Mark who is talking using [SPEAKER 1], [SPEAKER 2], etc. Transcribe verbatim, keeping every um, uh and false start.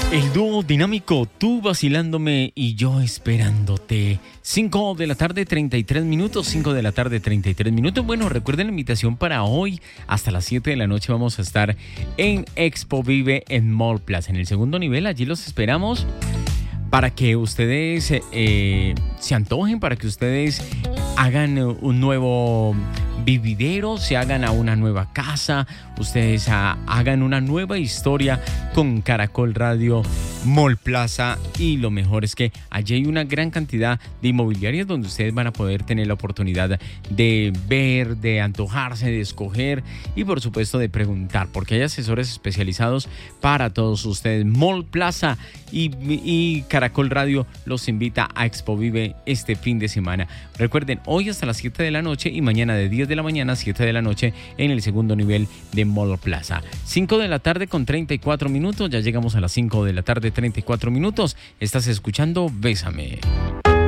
[SPEAKER 1] El dúo dinámico, tú vacilándome y yo esperándote. cinco de la tarde, treinta y tres minutos. cinco de la tarde, treinta y tres minutos. Bueno, recuerden la invitación para hoy. Hasta las siete de la noche vamos a estar en Expo Vive en Mall Plaza. En el segundo nivel, allí los esperamos para que ustedes eh, se antojen, para que ustedes hagan un nuevo vividero, se hagan a una nueva casa, ustedes a, hagan una nueva historia con Caracol Radio Mall Plaza. Y lo mejor es que allí hay una gran cantidad de inmobiliarias donde ustedes van a poder tener la oportunidad de ver, de antojarse, de escoger y por supuesto de preguntar, porque hay asesores especializados para todos ustedes. Mall Plaza y, y Caracol Radio los invita a Expo Vive este fin de semana. Recuerden, hoy hasta las siete de la noche y mañana de diez de la mañana a siete de la noche en el segundo nivel de Mall Plaza. cinco de la tarde con treinta y cuatro minutos, ya llegamos a las cinco de la tarde, treinta y cuatro minutos. Estás escuchando Bésame.